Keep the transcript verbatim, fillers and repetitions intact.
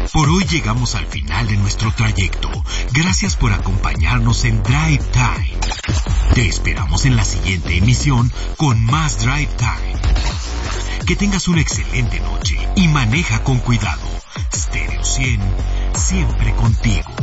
Por hoy llegamos al final de nuestro trayecto. Gracias por acompañarnos en Drive Time. Te esperamos en la siguiente emisión con más Drive Time. Que tengas una excelente noche y maneja con cuidado. Stereo cien, siempre contigo.